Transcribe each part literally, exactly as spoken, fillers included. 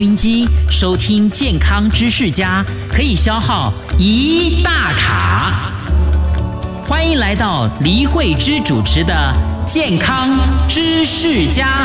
音机收听健康知识家可以消耗一大卡。欢迎来到黎慧芝主持的健康知识家。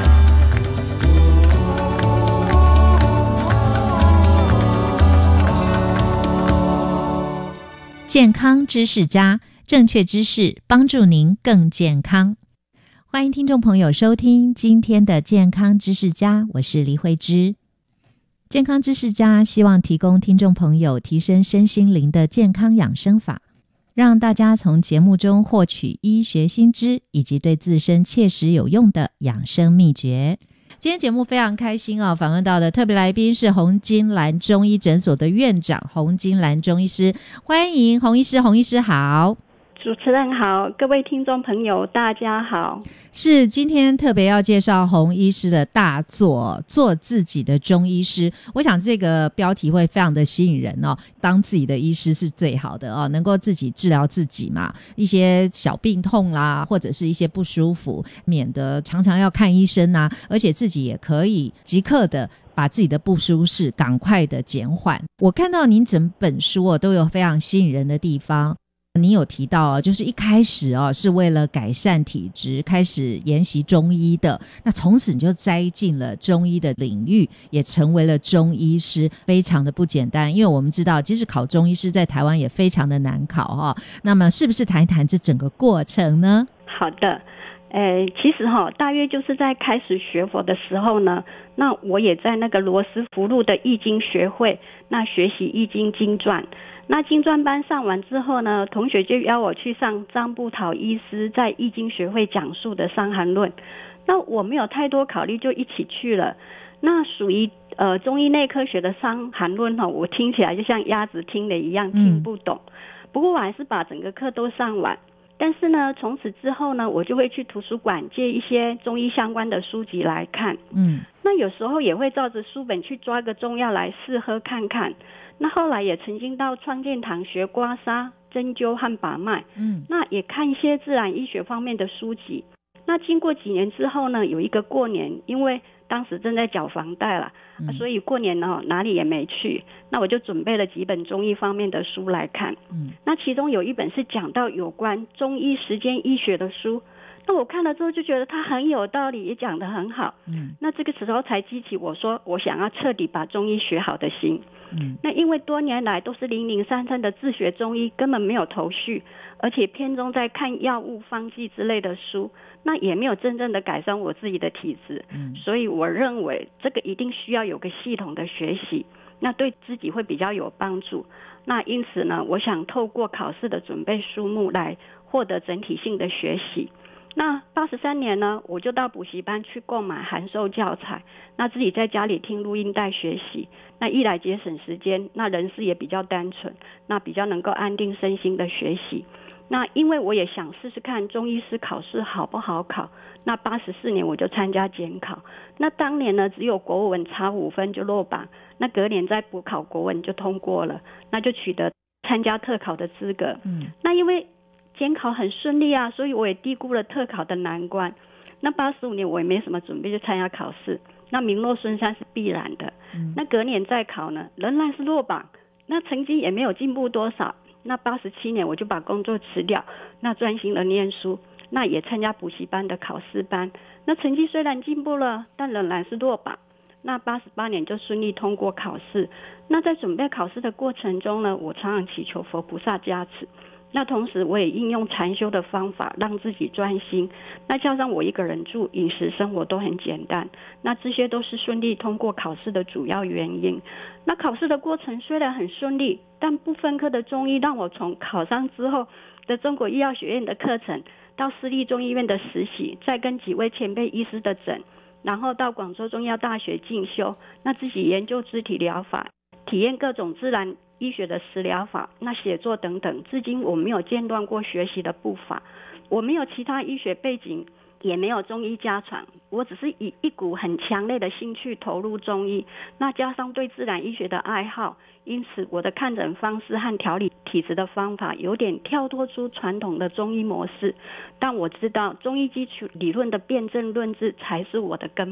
健康知识家，正确知识帮助您更健康。欢迎听众朋友收听今天的健康知识家，我是黎慧芝。健康知识家希望提供听众朋友提升身心灵的健康养生法，让大家从节目中获取医学新知以及对自身切实有用的养生秘诀。今天节目非常开心哦，访问到的特别来宾是洪金兰中医诊所的院长洪金兰中医师，欢迎洪医师。洪医师好。 主持人好，各位听众朋友大家好。 是今天特别要介绍洪医师的大作做自己的中医师，我想这个标题会非常的吸引人哦。当自己的医师是最好的哦，能够自己治疗自己嘛，一些小病痛啦，或者是一些不舒服，免得常常要看医生啊，而且自己也可以即刻的把自己的不舒适赶快的减缓。我看到您整本书哦都有非常吸引人的地方。你有提到啊，就是一开始哦是为了改善体质开始研习中医的，那从此你就栽进了中医的领域，也成为了中医师，非常的不简单。因为我们知道即使考中医师在台湾也非常的难考哈。那么是不是谈一谈这整个过程呢？ 好的，呃，其实哈、哦，大约就是在开始学佛的时候呢，那我也在那个罗斯福路的易经学会那学习易经经传。那经传班上完之后呢，同学就邀我去上张步桃医师在易经学会讲述的伤寒论。那我没有太多考虑，就一起去了。那属于呃中医内科学的伤寒论哈、哦，我听起来就像鸭子听的一样，听不懂。嗯、不过我还是把整个课都上完。但是呢，从此之后呢，我就会去图书馆借一些中医相关的书籍来看。嗯，那有时候也会照着书本去抓个中药来试喝看看。那后来也曾经到创建堂学刮痧、针灸和把脉。嗯，那也看一些自然医学方面的书籍。那经过几年之后呢，有一个过年，因为当时正在缴房贷啦、嗯啊、所以过年呢哪里也没去。那我就准备了几本中医方面的书来看。嗯，那其中有一本是讲到有关中医实践医学的书。那我看了之后就觉得它很有道理，也讲得很好。嗯，那这个时候才激起我说我想要彻底把中医学好的心。嗯，那因为多年来都是零零散散的自学中医，根本没有头绪，而且偏重在看药物、方剂之类的书，那也没有真正的改善我自己的体质。嗯，所以我认为这个一定需要有个系统的学习，那对自己会比较有帮助。那因此呢，我想透过考试的准备书目来获得整体性的学习。那八十三年呢，我就到补习班去购买函授教材，那自己在家里听录音带学习。那一来节省时间，那人事也比较单纯，那比较能够安定身心的学习。那因为我也想试试看中医师考试好不好考，那八十四年我就参加检考。那当年呢，只有国文差五分就落榜，那隔年再补考国文就通过了，那就取得参加特考的资格。嗯，那因为监考很顺利啊，所以我也低估了特考的难关。那八十五年我也没什么准备就参加考试，那名落孙山是必然的。嗯、那隔年再考呢，仍然是落榜，那成绩也没有进步多少。那八十七年我就把工作辞掉，那专心的念书，那也参加补习班的考试班。那成绩虽然进步了，但仍然是落榜。那八十八年就顺利通过考试。那在准备考试的过程中呢，我常常祈求佛菩萨加持。那同时我也应用禅修的方法让自己专心，那加上我一个人住，饮食生活都很简单，那这些都是顺利通过考试的主要原因。那考试的过程虽然很顺利，但不分科的中医让我从考上之后的中国医药学院的课程，到私立中医院的实习，再跟几位前辈医师的诊，然后到广州中医药大学进修，那自己研究肢体疗法，体验各种自然医学的食疗法，那写作等等，至今我没有间断过学习的步伐。我没有其他医学背景，也没有中医家传，我只是以一股很强烈的兴趣投入中医，那加上对自然医学的爱好，因此我的看诊方式和调理体质的方法有点跳脱出传统的中医模式，但我知道中医基础理论的辩证论治才是我的根本。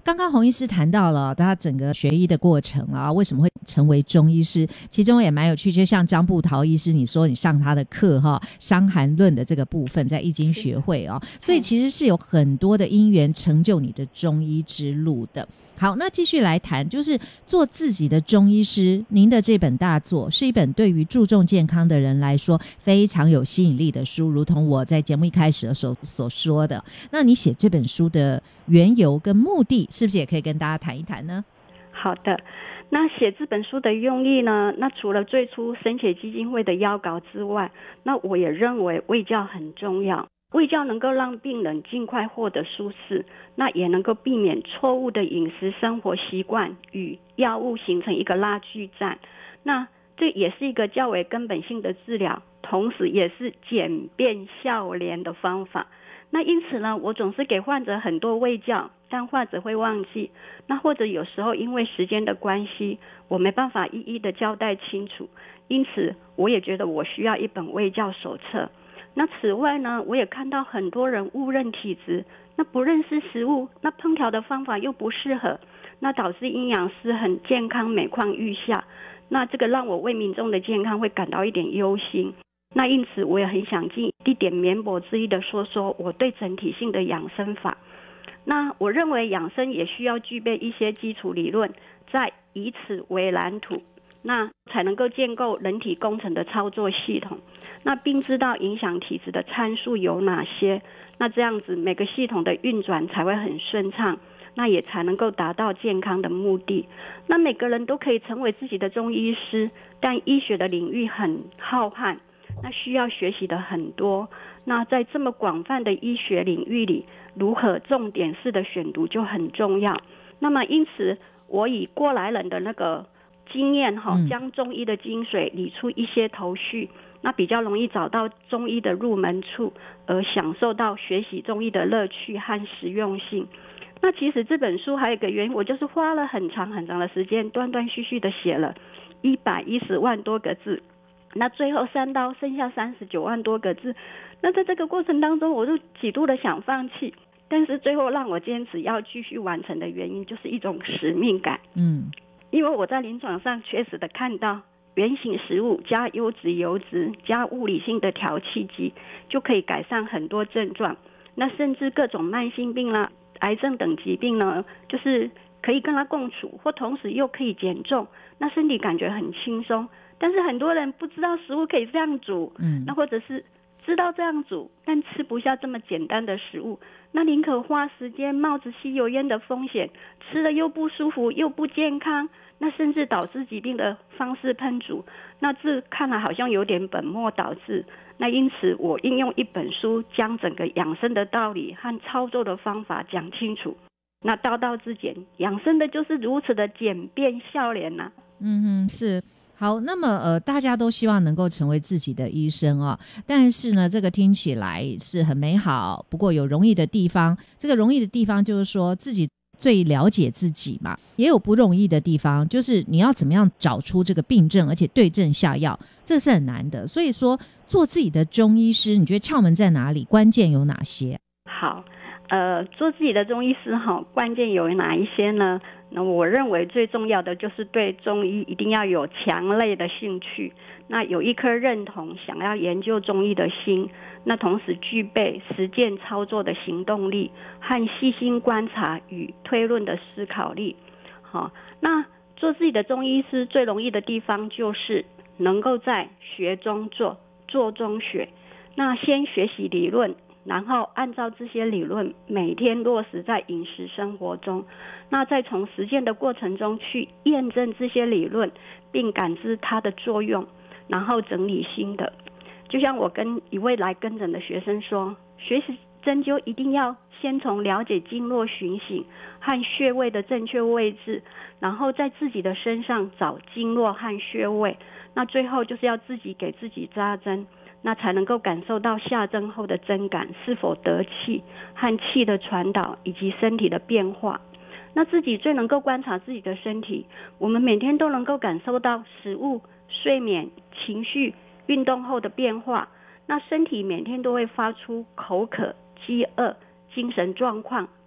刚刚洪医师谈到了他整个学医的过程啊，为什么会成为中医师，其中也蛮有趣，就像张步桃医师你说你上他的课哈，伤寒论的这个部分在易经学会哦，所以其实是有很多的因缘成就你的中医之路的。好，那继续来谈，就是做自己的中医师，您的这本大作是一本对于注重健康的人来说非常有吸引力的书，如同我在节目一开始的时候所说的。那你写这本书的缘由跟目的是不是也可以跟大家谈一谈呢？ 好的，那写这本书的用意呢，那除了最初神血基金会的邀稿之外，那我也认为卫教很重要，卫教能够让病人尽快获得舒适，那也能够避免错误的饮食生活习惯与药物形成一个拉锯战，那这也是一个较为根本性的治疗，同时也是简便效廉的方法。那因此呢，我总是给患者很多卫教，但患者会忘记，那或者有时候因为时间的关系，我没办法一一的交代清楚，因此我也觉得我需要一本卫教手册。那此外呢，我也看到很多人误认体质，那不认识食物，那烹调的方法又不适合，那导致营养师很健康每况愈下，那这个让我为民众的健康会感到一点忧心。那因此我也很想尽一点绵薄之意的说说我对整体性的养生法。那我认为养生也需要具备一些基础理论，再以此为蓝图，那才能够建构人体工程的操作系统，那并知道影响体质的参数有哪些，那这样子每个系统的运转才会很顺畅，那也才能够达到健康的目的。那每个人都可以成为自己的中医师，但医学的领域很浩瀚，那需要学习的很多，那在这么广泛的医学领域里，如何重点式的选读就很重要。那么因此我以过来人的那个经验哈，将中医的精髓理出一些头绪，那比较容易找到中医的入门处，而享受到学习中医的乐趣和实用性。那其实这本书还有一个原因，我就是花了很长很长的时间，断断续续的写了一百一十万多个字，那最后三刀剩下三十九万多个字。那在这个过程当中，我就几度的想放弃，但是最后让我坚持要继续完成的原因，就是一种使命感。嗯，因为我在临床上确实的看到，原型食物加优质油脂加物理性的调气剂，就可以改善很多症状。那甚至各种慢性病啦、癌症等疾病呢，就是可以跟它共处，或同时又可以减重，那身体感觉很轻松。但是很多人不知道食物可以这样煮，嗯，那或者是知道这样煮，但吃不下这么简单的食物，那宁可花时间冒着吸油烟的风险，吃了又不舒服又不健康，那甚至导致疾病的方式烹煮，那这看来好像有点本末倒置。那因此我应用一本书，将整个养生的道理和操作的方法讲清楚。那道道之简，养生的就是如此的简便效廉啊。 嗯哼，是。好，那么呃，大家都希望能够成为自己的医生哦，但是呢，这个听起来是很美好，不过有容易的地方。这个容易的地方就是说自己最了解自己嘛，也有不容易的地方，就是你要怎么样找出这个病症，而且对症下药，这个是很难的。所以说，做自己的中医师，你觉得窍门在哪里？关键有哪些？ 好，呃，做自己的中医师哈，关键有哪一些呢？那我认为最重要的就是对中医一定要有强烈的兴趣，那有一颗认同想要研究中医的心，那同时具备实践操作的行动力和细心观察与推论的思考力。好，那做自己的中医师最容易的地方就是能够在学中做，做中学。那先学习理论，然后按照这些理论每天落实在饮食生活中，那再从实践的过程中去验证这些理论，并感知它的作用，然后整理心得。就像我跟一位来跟诊的学生说，学习针灸一定要先从了解经络循行和穴位的正确位置，然后在自己的身上找经络和穴位，那最后就是要自己给自己扎针，那才能够感受到下针后的针感是否得气和气的传导以及身体的变化。那自己最能够观察自己的身体，我们每天都能够感受到食物、睡眠、情绪、运动后的变化，那身体每天都会发出口渴、饥饿、精神状况、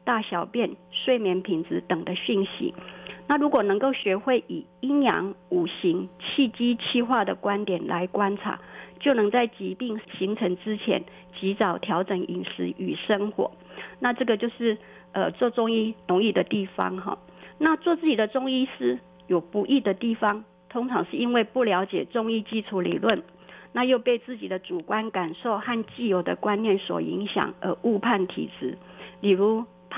大小便、睡眠品质等的讯息。那如果能够学会以阴阳、五行、气机、气化的观点来观察，就能在疾病形成之前及早调整饮食与生活。那这个就是呃做中医容易的地方哈。那做自己的中医师有不易的地方，通常是因为不了解中医基础理论，那又被自己的主观感受和既有的观念所影响而误判体质。例如